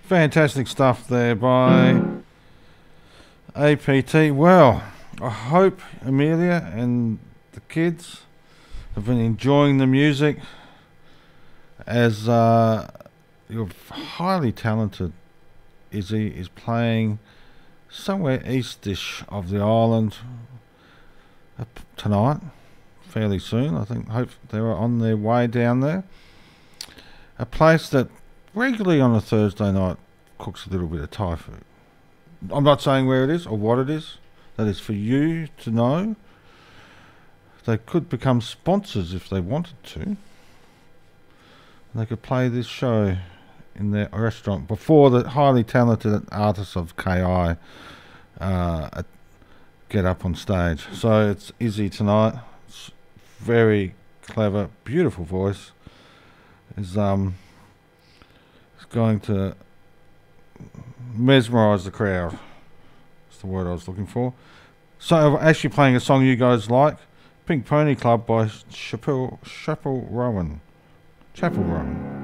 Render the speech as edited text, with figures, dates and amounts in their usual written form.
Fantastic stuff there by APT. Well, I hope Amelia and the kids have been enjoying the music, as your highly talented Izzy is playing somewhere eastish of the island tonight, fairly soon. I think hope they're on their way down there. A place that regularly on a Thursday night cooks a little bit of Thai food. I'm not saying where it is or what it is. That is for you to know. They could become sponsors if they wanted to. They could play this show in their restaurant before the highly talented artists of KI get up on stage. So it's Izzy tonight. It's very clever, beautiful voice. Is going to mesmerise the crowd. That's the word I was looking for. So I'm actually playing a song you guys like, Pink Pony Club by Chapel Rowan. Chapel Rowan.